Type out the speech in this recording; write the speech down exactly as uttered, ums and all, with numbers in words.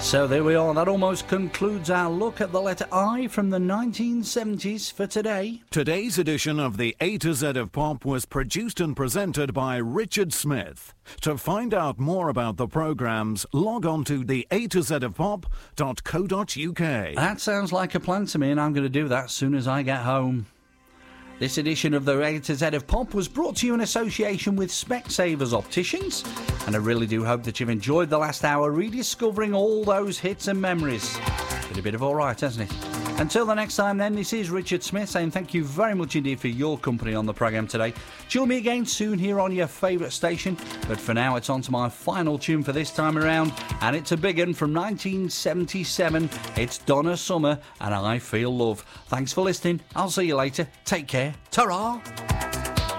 So there we are. That almost concludes our look at the letter I from the nineteen seventies for today. Today's edition of the A to Z of Pop was produced and presented by Richard Smith. To find out more about the programmes, log on to the A to Z of Pop dot co dot uk. That sounds like a plan to me, and I'm going to do that as soon as I get home. This edition of the A to Z of Pop was brought to you in association with Specsavers Opticians, and I really do hope that you've enjoyed the last hour rediscovering all those hits and memories. Been a bit of all right, hasn't it? Until the next time then, this is Richard Smith saying thank you very much indeed for your company on the programme today. Join me again soon here on your favourite station, but for now it's on to my final tune for this time around, and it's a big one from nineteen seventy-seven. It's Donna Summer and I Feel Love. Thanks for listening. I'll see you later. Take care. Ta-ra!